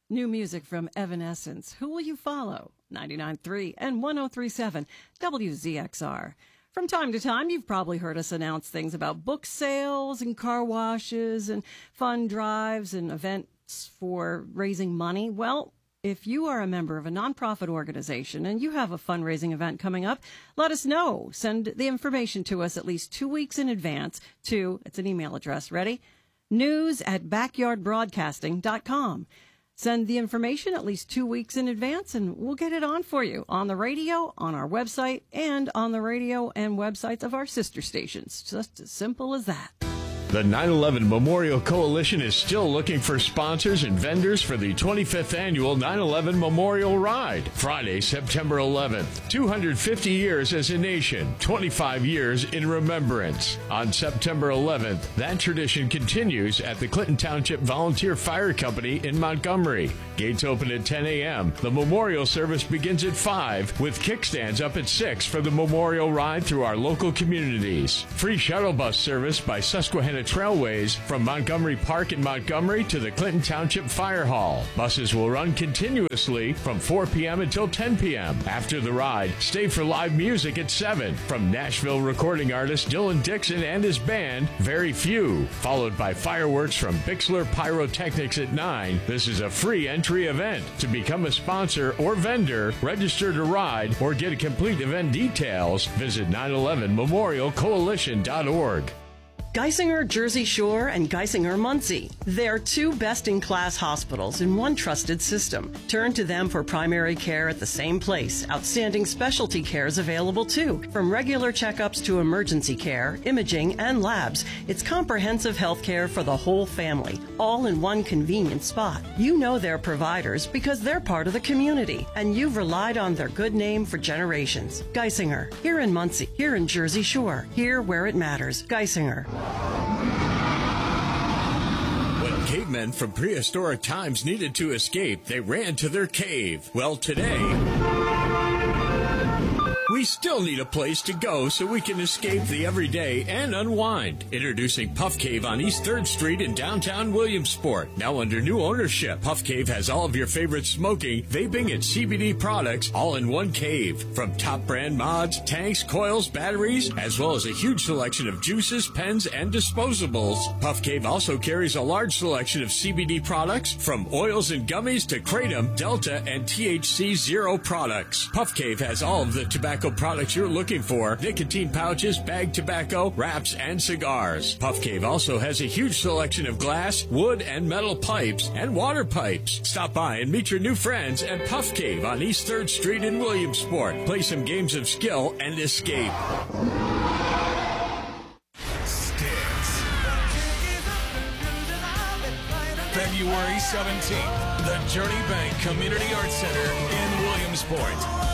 New music from Evanescence. Who Will You Follow? 99.3 and 103.7 WZXR. From time to time, you've probably heard us announce things about book sales and car washes and fund drives and events for raising money. Well, if you are a member of a nonprofit organization and you have a fundraising event coming up, let us know. Send the information to us at least 2 weeks in advance to, it's an email address, ready? news@backyardbroadcasting.com. Send the information at least 2 weeks in advance, and we'll get it on for you on the radio, on our website, and on the radio and websites of our sister stations. Just as simple as that. The 9/11 Memorial Coalition is still looking for sponsors and vendors for the 25th annual 9/11 Memorial Ride, Friday, September 11th. 250 years as a nation, 25 years in remembrance. On September 11th, that tradition continues at the Clinton Township Volunteer Fire Company in Montgomery. Gates open at 10 a.m. The memorial service begins at 5, with kickstands up at 6 for the memorial ride through our local communities. Free shuttle bus service by Susquehanna Trailways from Montgomery Park in Montgomery to the Clinton Township Fire Hall. Buses will run continuously from 4 p.m. until 10 p.m. After the ride, stay for live music at 7 from Nashville recording artist Dylan Dixon and his band, Very Few, followed by fireworks from Bixler Pyrotechnics at 9. This is a free entry event. To become a sponsor or vendor, register to ride, or get a complete event details, visit 911memorialcoalition.org. Geisinger Jersey Shore and Geisinger Muncie. They're two best-in-class hospitals in one trusted system. Turn to them for primary care at the same place. Outstanding specialty care is available too. From regular checkups to emergency care, imaging, and labs, it's comprehensive health care for the whole family, all in one convenient spot. You know their providers because they're part of the community, and you've relied on their good name for generations. Geisinger, here in Muncie, here in Jersey Shore, here where it matters. Geisinger. When cavemen from prehistoric times needed to escape, they ran to their cave. Well, today, we still need a place to go so we can escape the everyday and unwind. Introducing Puff Cave on East 3rd Street in downtown Williamsport. Now under new ownership, Puff Cave has all of your favorite smoking, vaping, and CBD products all in one cave. From top brand mods, tanks, coils, batteries, as well as a huge selection of juices, pens, and disposables. Puff Cave also carries a large selection of CBD products, from oils and gummies to Kratom, Delta, and THC Zero products. Puff Cave has all of the tobacco products you're looking for: nicotine pouches, bagged tobacco, wraps, and cigars. Puff Cave also has a huge selection of glass, wood, and metal pipes and water pipes. Stop by and meet your new friends at Puff Cave on East 3rd Street in Williamsport. Play some games of skill and escape. Sticks. February 17th, the Journey Bank Community Arts Center in Williamsport.